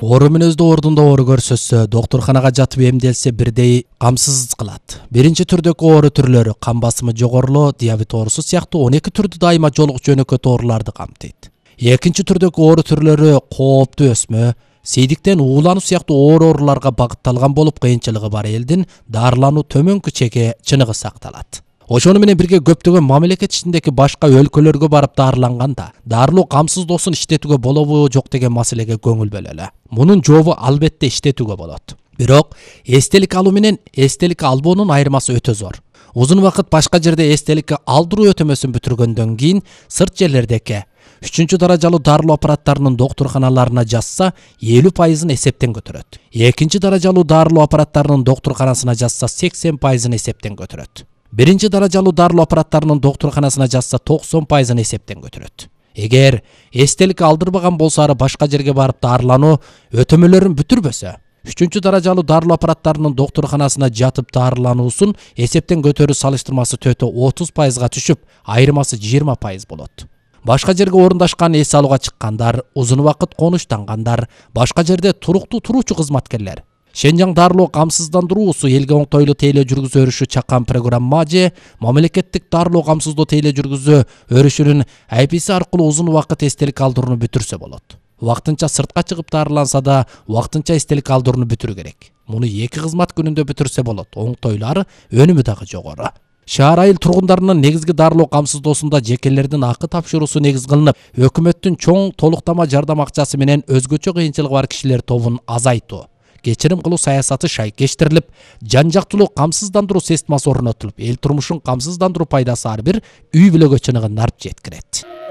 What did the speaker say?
Оору мүнөздө ордунда оору көрсөтсө, доктурханага жатып эмделсе бирдей камсыз кылат. Биринчи түрдөгү оору түрлөрү кан басымы жогорулоо, диабет оорусу сыяктуу 12 түрдүү дайыма жолук жөнөкөт ооруларды камтыйт. Экинчи түрдөгү оору түрлөрү кооптуу өсмө, сейдиктен уулануу сыяктуу ооруларга багытталган болуп, кыйынчылыгы бар элдин дарылануу төмөнкү чеке чыныгы сакталат. Ошону менен бирге көптөгөн мамлекет ичиндеги башка өлкөлөргө барып дарыланганда, дарылоо камсыздоосун иштетүүгө болобу жок деген маселеге көңүл бөлөлө. Мунун жообу албетте иштетүүгө болот. Бирок эстелик алуу менен эстелик албоонун айырмасы өтө зор. Узун убакыт башка жерде эстеликке алдыруу өтөмөсүн бүтүргөндөн кийин сырт жерлердеки 3 даражалуу дарылоо аппараттарынын доктурханаларына жазса 50% эсептен көтөрөт. 2 даражалуу дарылоо аппараттарынын доктурханасына жазса 80% эсептен көтөрөт. 1 даражалуу дарылоо аппараттарынын доктурханасына жазса 90% эсептен көтөрөт. Эгер эстелик алдырбаган болсо, ары башка жерге барып дарылануу өтөмөлөрүн бүтүрбөсө, 3 даражалуу дарылоо аппараттарынын доктурханасына жатып дарылануусун эсептен көтөрүү салыштырмасы төтө 30%га түшүп, айырмасы 20% болот. Башка жерге орундашкан эс алууга чыккандар, узун убакыт конуштангандар, башка жерде туруктуу туруучу кызматкерлер. Шенжаң дарылоо камсыздандыруусу элге оңтойлуу тейлөө жүргүзүү өрүшү чакан программа же мамлекеттик дарылоо камсыздоо тейлөө жүргүзүү өрүшүнүн IPC аркылуу узун убакыт эстелик алдырууну бүтүрсө болот. Вактынча сыртка чыгып дарыланса да, вактынча эстелик алдырууну бүтүрүү керек. Муну 2 кызмат күнүндө бүтүрсө болот. Оңтойлуу, өнүмү дагы жогору. Шаар айыл тургундарынын негизги дарылоо камсыздоосунда жекелердин акы тапшыруусу негиз кылынып, өкмөттүн чоң толуктама жардам акчасы менен өзгөчө кыйынчылыгы бар кишилер тобун азайтуу, кечирим кылуу саясаты шайкештирилип, жан жактылуу камсыздандыруу системасы орнотулуп, эл турмушун камсыздандыруу пайдасы ар бир үй бүлөгө чыныгын нарт жеткирет.